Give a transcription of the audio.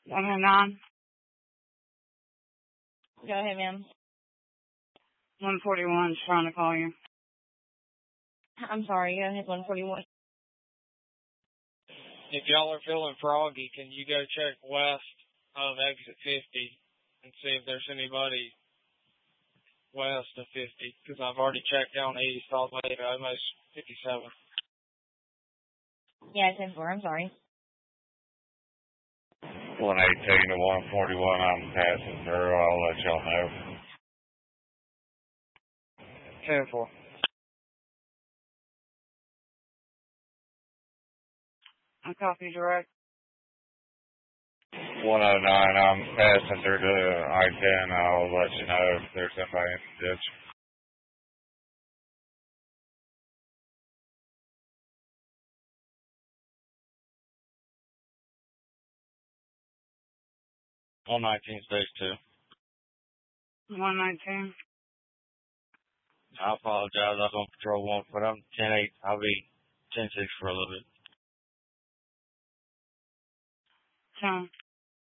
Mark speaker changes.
Speaker 1: 109.
Speaker 2: Go ahead, ma'am.
Speaker 1: 141 is trying to call you.
Speaker 2: I'm sorry, go ahead, 141.
Speaker 3: If y'all are feeling froggy, can you go check west of exit 50 and see if there's anybody west of 50? Because I've already checked down east all the way to almost 57.
Speaker 2: Yeah, 10-4, I'm sorry.
Speaker 4: 118 to 141, I'm passing through. I'll let y'all know.
Speaker 3: 10-4.
Speaker 1: I copy direct.
Speaker 4: 109, I'm passing through to I-10. I'll let you know if there's somebody in the ditch.
Speaker 3: On 19 stage 2.
Speaker 1: 119.
Speaker 3: I apologize. I was on patrol 1, but I'm 10-8. I'll be 10-6 for a little bit.
Speaker 1: 10.